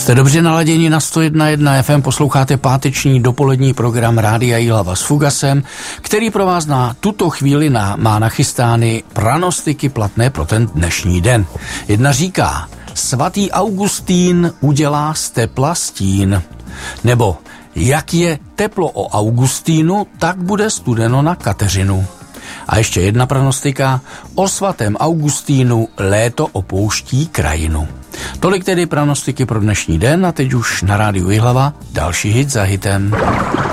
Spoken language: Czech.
Jste dobře naladěni na 101.1 FM, posloucháte páteční dopolední program Rádia Jihlava s Fugasem, který pro vás na tuto chvíli má nachystány pranostiky platné pro ten dnešní den. Jedna říká, svatý Augustín udělá z tepla stín. Nebo, jak je teplo o Augustínu, tak bude studeno na Kateřinu. A ještě jedna pranostika, o svatém Augustínu léto opouští krajinu. Tolik tedy pranostiky pro dnešní den a teď už na rádiu Jihlava další hit za hitem.